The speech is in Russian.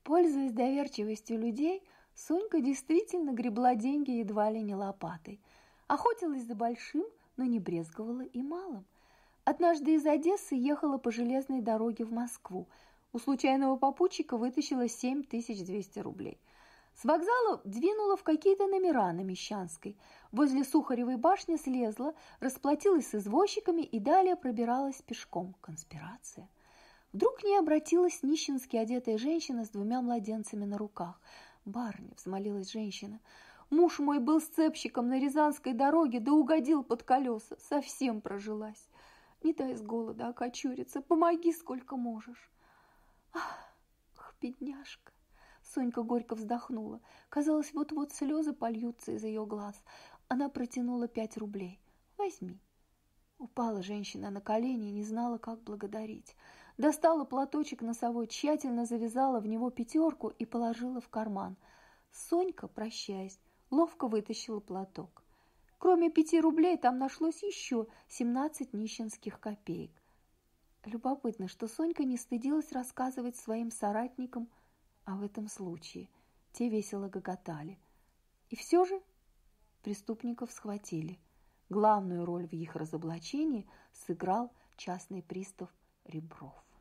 Пользуясь доверчивостью людей, Сонька действительно гребла деньги едва ли не лопатой. Охотилась за большим, но не брезговала и малым. Однажды из Одессы ехала по железной дороге в Москву. У случайного попутчика вытащила 7200 рублей. С вокзала двинула в какие-то номера на Мещанской. Возле Сухаревой башни слезла, расплатилась с извозчиками и далее пробиралась пешком. Конспирация. Вдруг к ней обратилась нищенски одетая женщина с 2 младенцами на руках. «Барыня», — взмолилась женщина, — «муж мой был сцепщиком на Рязанской дороге, да угодил под колеса, совсем прожилась. Не дай с голода окочуриться, помоги сколько можешь». «Ах, бедняжка!» Сонька горько вздохнула. Казалось, вот-вот слезы польются из ее глаз. Она протянула 5 рублей. «Возьми». Упала женщина на колени и не знала, как благодарить. Достала платочек носовой, тщательно завязала в него 5 и положила в карман. Сонька, прощаясь, ловко вытащила платок. Кроме 5 рублей там нашлось еще 17 нищенских копеек. Любопытно, что Сонька не стыдилась рассказывать своим соратникам в этом случае. Те весело гоготали. И все же преступников схватили. Главную роль в их разоблачении сыграл частный пристав Ребров.